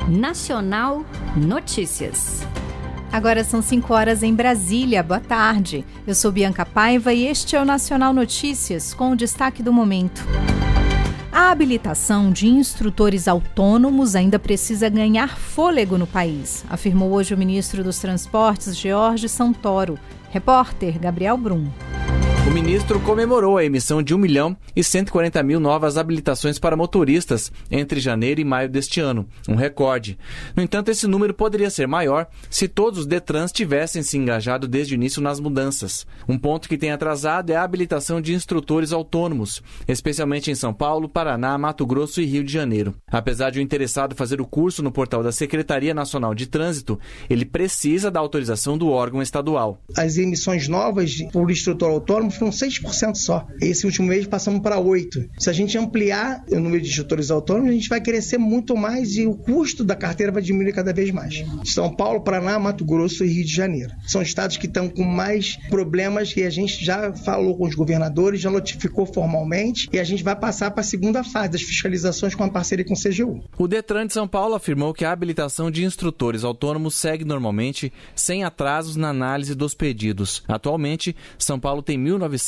Nacional Notícias. Agora são 5 horas em Brasília. Boa tarde. Eu sou Bianca Paiva e este é o Nacional Notícias, com o destaque do momento. A habilitação de instrutores autônomos ainda precisa ganhar fôlego no país, afirmou hoje o ministro dos Transportes, George Santoro. Repórter Gabriel Brum. O ministro comemorou a emissão de 1.140.000 novas habilitações para motoristas entre janeiro e maio deste ano, um recorde. No entanto, esse número poderia ser maior se todos os Detrans tivessem se engajado desde o início nas mudanças. Um ponto que tem atrasado é a habilitação de instrutores autônomos, especialmente em São Paulo, Paraná, Mato Grosso e Rio de Janeiro. Apesar de o interessado fazer o curso no portal da Secretaria Nacional de Trânsito, ele precisa da autorização do órgão estadual. As emissões novas por instrutor autônomo foram 6% só. Esse último mês passamos para 8%. Se a gente ampliar o número de instrutores autônomos, a gente vai crescer muito mais e o custo da carteira vai diminuir cada vez mais. São Paulo, Paraná, Mato Grosso e Rio de Janeiro. São estados que estão com mais problemas que a gente já falou com os governadores, já notificou formalmente e a gente vai passar para a segunda fase das fiscalizações com a parceria com o CGU. O Detran de São Paulo afirmou que a habilitação de instrutores autônomos segue normalmente, sem atrasos na análise dos pedidos. Atualmente, São Paulo tem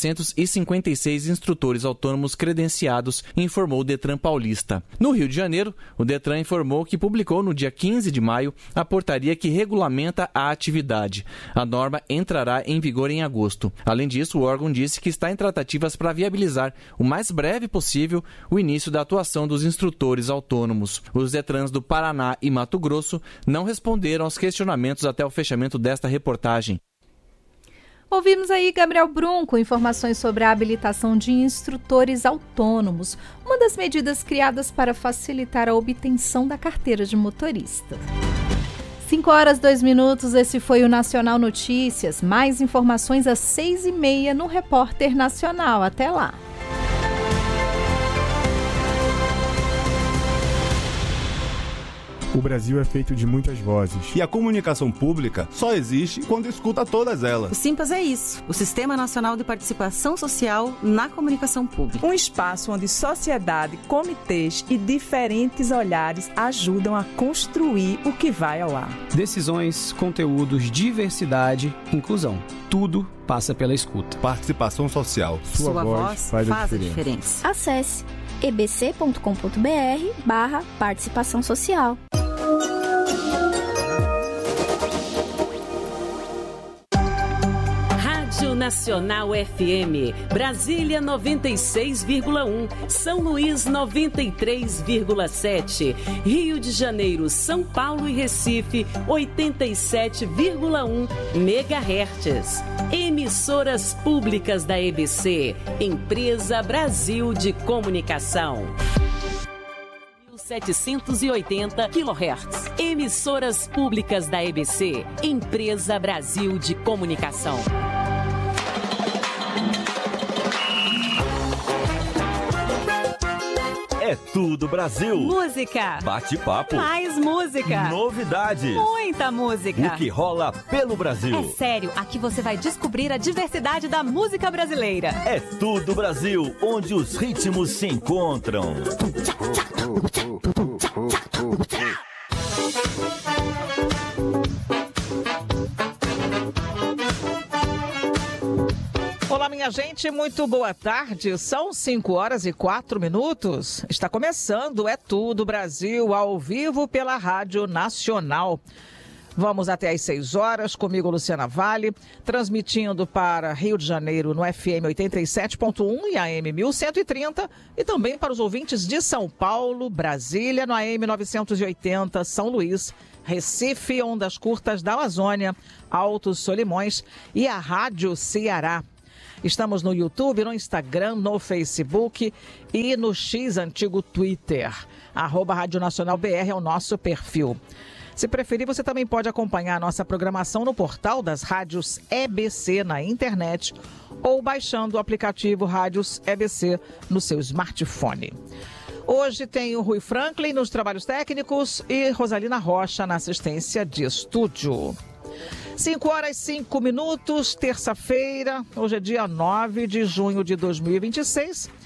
1.956 instrutores autônomos credenciados, informou o Detran paulista. No Rio de Janeiro, o Detran informou que publicou no dia 15 de maio a portaria que regulamenta a atividade. A norma entrará em vigor em agosto. Além disso, o órgão disse que está em tratativas para viabilizar o mais breve possível o início da atuação dos instrutores autônomos. Os Detrans do Paraná e Mato Grosso não responderam aos questionamentos até o fechamento desta reportagem. Ouvimos aí Gabriel Brum com informações sobre a habilitação de instrutores autônomos, uma das medidas criadas para facilitar a obtenção da carteira de motorista. 5 horas 2 minutos, esse foi o Nacional Notícias. Mais informações às 6h30 no Repórter Nacional. Até lá. O Brasil é feito de muitas vozes. E a comunicação pública só existe quando escuta todas elas. O Simpas é isso, o Sistema Nacional de Participação Social na Comunicação Pública. Um espaço onde sociedade, comitês e diferentes olhares ajudam a construir o que vai ao ar. Decisões, conteúdos, diversidade, inclusão. Tudo passa pela escuta. Participação social. Sua voz faz a diferença. Acesse ebc.com.br/participação social. Rádio Nacional FM, Brasília 96,1, São Luís 93,7, Rio de Janeiro, São Paulo e Recife 87,1 MHz. Emissoras públicas da EBC, Empresa Brasil de Comunicação. 780 kHz. Emissoras públicas da EBC, Empresa Brasil de Comunicação. É tudo Brasil. Música. Bate-papo. Mais música. Novidades. Muita música. O que rola pelo Brasil. É sério, aqui você vai descobrir a diversidade da música brasileira. É tudo Brasil, onde os ritmos se encontram. Olá, minha gente, muito boa tarde. São 5 horas e 4 minutos. Está começando É Tudo Brasil, ao vivo pela Rádio Nacional. Vamos até às 6 horas, comigo Luciana Vale, transmitindo para Rio de Janeiro no FM 87.1 e AM 1130 e também para os ouvintes de São Paulo, Brasília no AM 980, São Luís, Recife, Ondas Curtas da Amazônia, Altos Solimões e a Rádio Ceará. Estamos no YouTube, no Instagram, no Facebook e no X antigo Twitter. @Rádio Nacional BR é o nosso perfil. Se preferir, você também pode acompanhar a nossa programação no portal das rádios EBC na internet ou baixando o aplicativo Rádios EBC no seu smartphone. Hoje tem o Rui Franklin nos trabalhos técnicos e Rosalina Rocha na assistência de estúdio. 5 horas e 5 minutos, terça-feira, hoje é dia 9 de junho de 2026.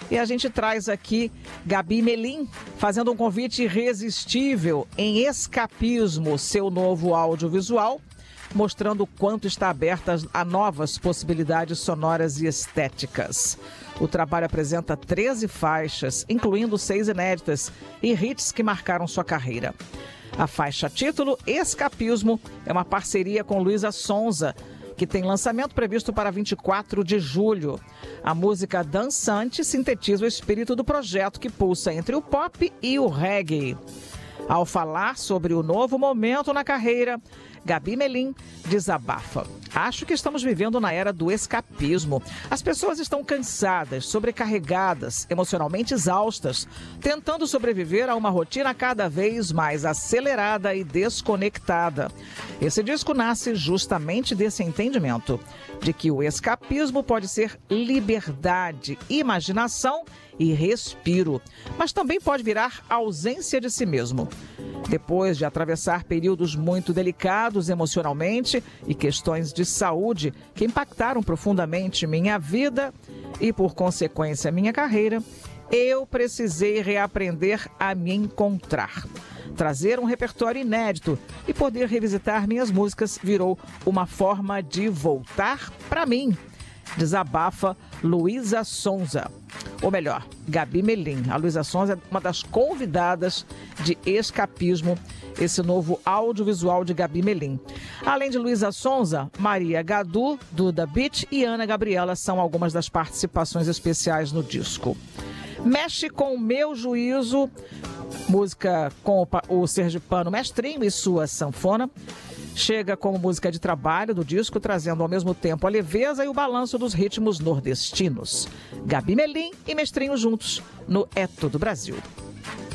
E a gente traz aqui Gabi Melim fazendo um convite irresistível em Escapismo, seu novo audiovisual, mostrando o quanto está aberta a novas possibilidades sonoras e estéticas. O trabalho apresenta 13 faixas, incluindo 6 inéditas e hits que marcaram sua carreira. A faixa título, Escapismo, é uma parceria com Luísa Sonza, que tem lançamento previsto para 24 de julho. A música dançante sintetiza o espírito do projeto, que pulsa entre o pop e o reggae. Ao falar sobre o novo momento na carreira, Gabi Melim desabafa. Acho que estamos vivendo na era do escapismo. As pessoas estão cansadas, sobrecarregadas, emocionalmente exaustas, tentando sobreviver a uma rotina cada vez mais acelerada e desconectada. Esse disco nasce justamente desse entendimento, de que o escapismo pode ser liberdade, imaginação e respiro, mas também pode virar ausência de si mesmo. Depois de atravessar períodos muito delicados emocionalmente e questões de saúde que impactaram profundamente minha vida e, por consequência, minha carreira, eu precisei reaprender a me encontrar. Trazer um repertório inédito e poder revisitar minhas músicas virou uma forma de voltar para mim. Desabafa Luísa Sonza. Ou melhor, Gabi Melim. A Luísa Sonza é uma das convidadas de Escapismo, esse novo audiovisual de Gabi Melim. Além de Luísa Sonza, Maria Gadu, Duda Beat e Ana Gabriela são algumas das participações especiais no disco. Mexe com o Meu Juízo, música com o sergipano Mestrinho e sua sanfona. Chega como música de trabalho do disco, trazendo ao mesmo tempo a leveza e o balanço dos ritmos nordestinos. Gabi Melim e Mestrinho juntos no É Tudo Brasil.